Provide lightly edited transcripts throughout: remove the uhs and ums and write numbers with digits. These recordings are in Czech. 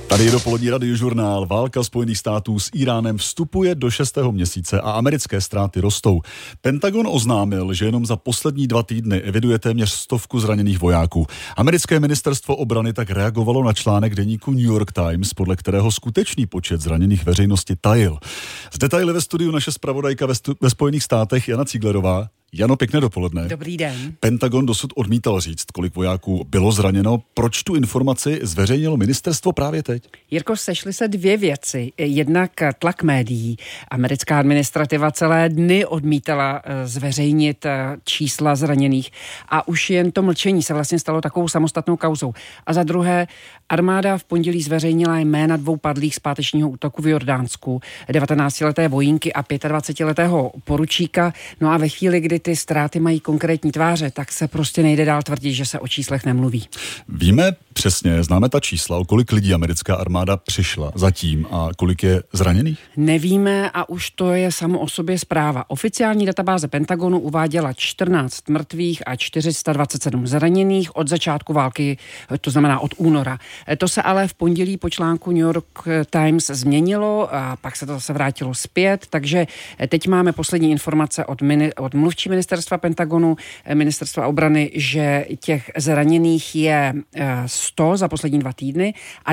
Tady je dopolední radiožurnál. Válka Spojených států s Íránem vstupuje do 6. měsíce a americké ztráty rostou. Pentagon oznámil, že jenom za poslední 2 týdny eviduje téměř 100 zraněných vojáků. Americké ministerstvo obrany tak reagovalo na článek deníku New York Times, podle kterého skutečný počet zraněných veřejnosti tajil. Z detaily ve studiu naše zpravodajka ve Spojených státech Jana Cíglerová. Jano, pěkné dopoledne. Dobrý den. Pentagon dosud odmítal říct, kolik vojáků bylo zraněno. Proč tu informaci zveřejnilo ministerstvo právě teď? Jirko, sešly se 2 věci. Jednak tlak médií. Americká administrativa celé dny odmítala zveřejnit čísla zraněných a už jen to mlčení se vlastně stalo takovou samostatnou kauzou. A za druhé, armáda v pondělí zveřejnila jména 2 padlých z pátečního útoku v Jordánsku, 19leté vojínky a 25letého poručíka. No a ve chvíli, kdy ty ztráty mají konkrétní tváře, tak se prostě nejde dál tvrdit, že se o číslech nemluví. Víme přesně, známe ta čísla, o kolik lidí americká armáda přišla zatím a kolik je zraněných? Nevíme a už to je samo o sobě zpráva. Oficiální databáze Pentagonu uváděla 14 mrtvých a 427 zraněných od začátku války, to znamená od února. To se ale v pondělí po článku New York Times změnilo a pak se to zase vrátilo zpět, takže teď máme poslední informace od mluvčí ministerstva Pentagonu, ministerstva obrany, že těch zraněných je 100 za poslední 2 týdny a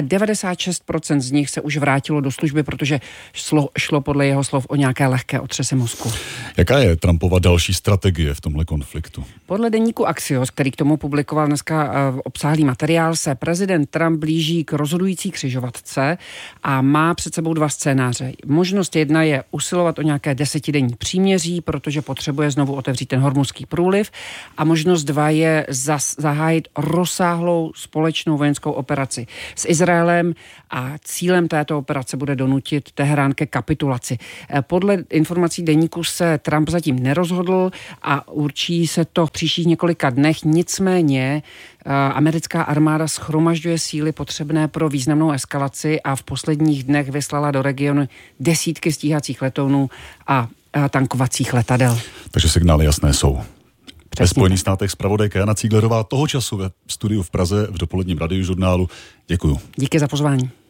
96% z nich se už vrátilo do služby, protože šlo podle jeho slov o nějaké lehké otřesy mozku. Jaká je Trumpova další strategie v tomhle konfliktu? Podle deníku Axios, který k tomu publikoval dneska obsáhlý materiál, se prezident Trump blíží k rozhodující křižovatce a má před sebou 2 scénáře. Možnost 1 je usilovat o nějaké 10denní příměří, protože potřebuje znovu otevřít ten Hormuzský průliv, a možnost 2 je zahájit rozsáhlou společnou vojenskou operaci s Izraelem a cílem této operace bude donutit Teherán ke kapitulaci. Podle informací deníku se Trump zatím nerozhodl a určí se to v příštích několika dnech, nicméně americká armáda shromažďuje síly potřebné pro významnou eskalaci a v posledních dnech vyslala do regionu desítky stíhacích letounů a tankovacích letadel. Takže signály jasné jsou. Přesně. Ve Spojených státech zpravodajka Jana Cíglerová, toho času ve studiu v Praze v dopoledním radiožurnálu. Děkuju. Díky za pozvání.